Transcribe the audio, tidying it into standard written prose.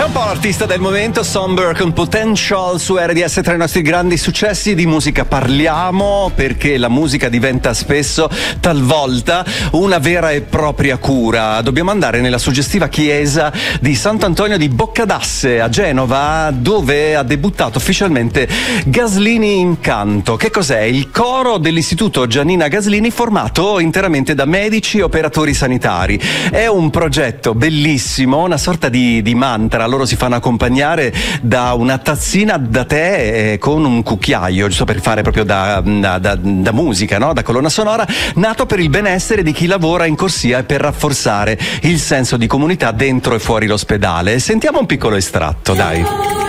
Un po' l'artista del momento, Somber con Potential su RDS. Tra i nostri grandi successi di musica parliamo, perché la musica diventa spesso, talvolta, una vera e propria cura. Dobbiamo andare nella suggestiva chiesa di Sant'Antonio di Boccadasse a Genova, dove ha debuttato ufficialmente Gaslini in canto. Che cos'è? Il coro dell'Istituto Giannina Gaslini, formato interamente da medici e operatori sanitari. È un progetto bellissimo, una sorta di mantra. Loro si fanno accompagnare da una tazzina da tè con un cucchiaio, giusto per fare proprio da musica, no? Da colonna sonora, nato per il benessere di chi lavora in corsia e per rafforzare il senso di comunità dentro e fuori l'ospedale. Sentiamo un piccolo estratto, dai.